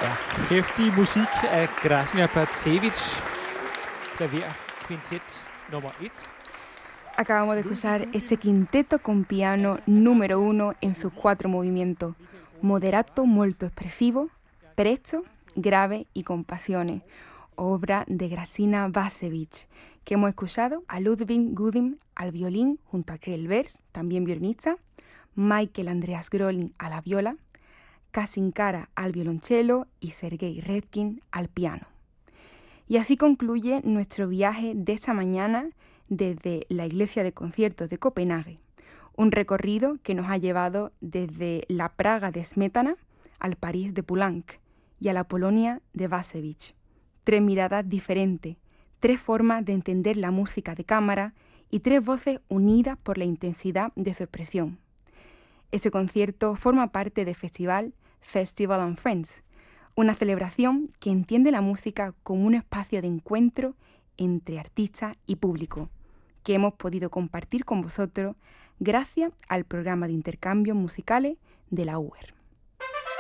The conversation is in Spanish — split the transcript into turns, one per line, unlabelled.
Ja, heftig musik af Krasnja Pacevic, klaverkvintet nummer 1.
Acabamos de escuchar este quinteto con piano número 1 en sus 4 movimientos: moderato molto espressivo, presto, grave y con pasiones, obra de Krasnja Pacevic, que hemos escuchado a Ludwig Gudim al violín junto a Krell Vers, también violinista, Michael Andreas Grolin a la viola, Kasinkara al violonchelo y Sergei Redkin al piano. Y así concluye nuestro viaje de esta mañana desde la Iglesia de Conciertos de Copenhague, un recorrido que nos ha llevado desde la Praga de Smetana al París de Poulenc y a la Polonia de Vacevic. 3 miradas diferentes, 3 formas de entender la música de cámara y 3 voces unidas por la intensidad de su expresión. Este concierto forma parte del Festival and Friends, una celebración que entiende la música como un espacio de encuentro entre artistas y público, que hemos podido compartir con vosotros gracias al programa de intercambios musicales de la UER.